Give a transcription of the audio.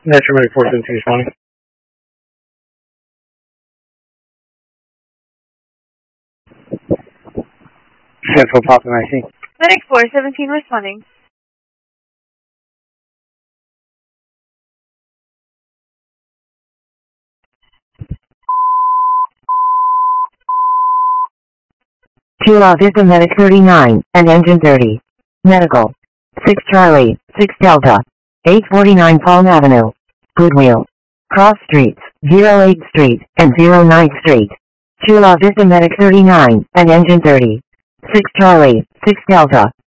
Metro Medic 417 responding. Central Pop and IC. Medic 417 responding. Chula Vista Medic 39 and Engine 30. Medical. 6 Charlie, 6 Delta. 849 Palm Avenue. Goodwill. Cross Streets, 08th Street and 09th Street. Chula Vista Medic 39 and Engine 30. 6 Charlie, 6 Delta.